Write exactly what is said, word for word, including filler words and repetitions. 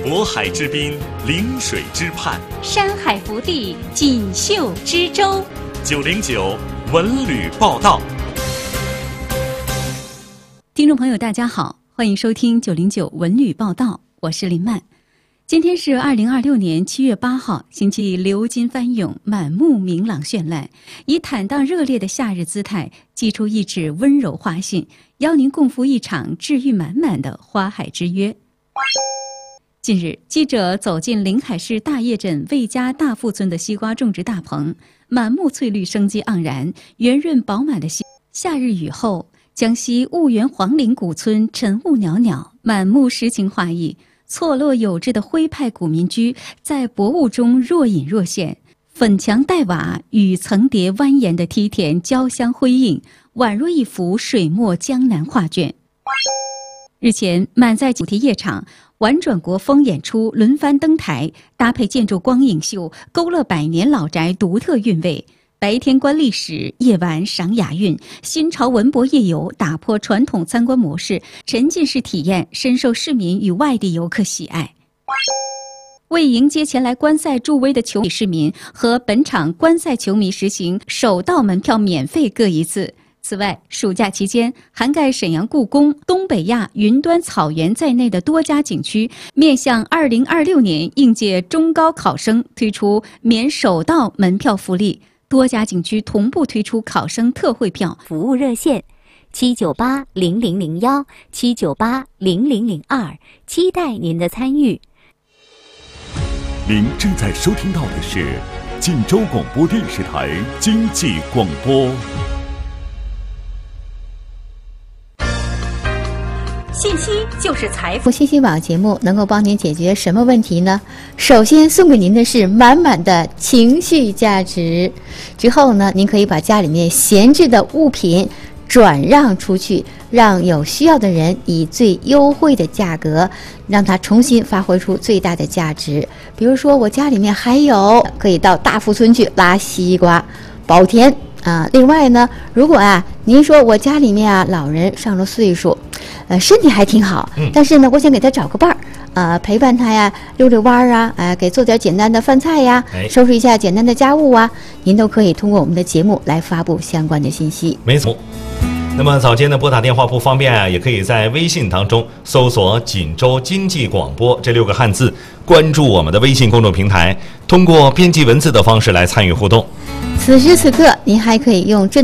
渤海之滨，临水之畔， 山海福地，锦绣之州。 九零九文旅报道。 听众朋友，大家好，欢迎收听九零九文旅报道，我是林曼。今天是二零二六年七月八号，星期流金翻涌，满目明朗绚烂，以坦荡热烈的夏日姿态，寄出一纸温柔花信，邀您共赴一场治愈满满的花海之约。近日，记者走进临海市大叶镇魏家大富村的西瓜种植大棚，满目翠绿，生机盎然，圆润饱满的西。夏日雨后，江西婺源黄陵古村晨雾袅袅，满目诗情画意。错落有致的徽派古民居在薄雾中若隐若现，粉墙黛瓦与层叠蜿蜒的梯田交相辉映，宛若一幅水墨江南画卷。日前，满载主题夜场玩转国风演出轮番登台，搭配建筑光影秀，勾勒百年老宅独特韵味。白天观历史，夜晚赏雅韵，新潮文博夜游打破传统参观模式，沉浸式体验深受市民与外地游客喜爱。为迎接前来观赛助威的球迷市民，和本场观赛球迷实行首到门票免费各一次。此外，暑假期间，涵盖沈阳故宫、东北亚云端草原在内的多家景区，面向二零二六年应届中高考生推出免首到门票福利。多家景区同步推出考生特惠票服务热线：七九八零零零幺七九八零零零二，期待您的参与。 您正在收听到的是晋州广播电视台经济广播。 信息就是财富。 信息网节目能够帮您解决什么问题呢？首先送给您的是满满的情绪价值，之后呢，您可以把家里面闲置的物品转让出去，让有需要的人以最优惠的价格，让他重新发挥出最大的价值。比如说，我家里面还有，可以到大富村去拉西瓜、保田啊。另外呢，如果啊，您说我家里面啊，老人上了岁数，呃，身体还挺好，但是呢，我想给他找个伴儿，呃，陪伴他呀，溜溜弯儿啊，呃，给做点简单的饭菜呀，收拾一下简单的家务啊，您都可以通过我们的节目来发布相关的信息。 没错。那么早间的拨打电话不方便啊，也可以在微信当中搜索锦州经济广播这六个汉字，关注我们的微信公众平台，通过编辑文字的方式来参与互动。 此时此刻，您还可以用